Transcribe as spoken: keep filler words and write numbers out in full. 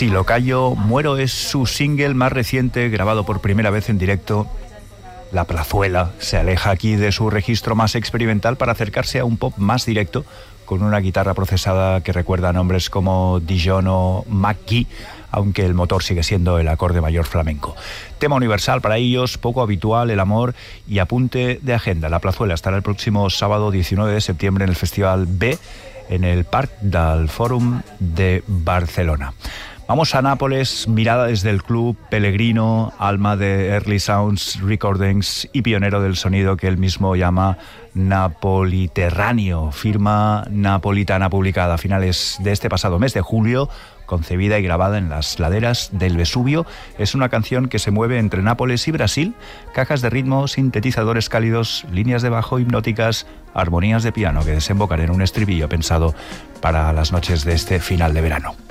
Si lo callo, muero es su single más reciente, grabado por primera vez en directo. La Plazuela se aleja aquí de su registro más experimental para acercarse a un pop más directo, con una guitarra procesada que recuerda a nombres como Dijon o McGee, aunque el motor sigue siendo el acorde mayor flamenco. Tema universal para ellos, poco habitual, el amor y apunte de agenda. La Plazuela estará el próximo sábado diecinueve de septiembre en el Festival B, en el Parc del Fòrum de Barcelona. Vamos a Nápoles, mirada desde el club Pellegrino, alma de Early Sounds Recordings y pionero del sonido que él mismo llama Napoliterráneo, firma napolitana publicada a finales de este pasado mes de julio, concebida y grabada en las laderas del Vesubio. Es una canción que se mueve entre Nápoles y Brasil, cajas de ritmo, sintetizadores cálidos, líneas de bajo hipnóticas, armonías de piano que desembocan en un estribillo pensado para las noches de este final de verano.